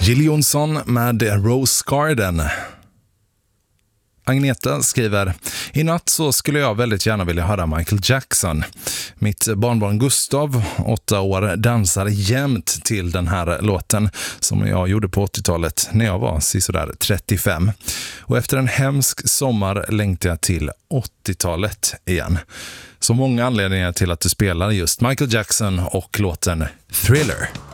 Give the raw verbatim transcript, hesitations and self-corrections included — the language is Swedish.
Jill Johnson med Rose Garden. Agneta skriver: i natt så skulle jag väldigt gärna vilja höra Michael Jackson. Mitt barnbarn Gustav, åtta år, dansar jämt till den här låten som jag gjorde på åttiotalet när jag var sådär trettiofem. Och efter en hemsk sommar längtar jag till åttiotalet igen. Så många anledningar till att du spelar just Michael Jackson och låten Thriller.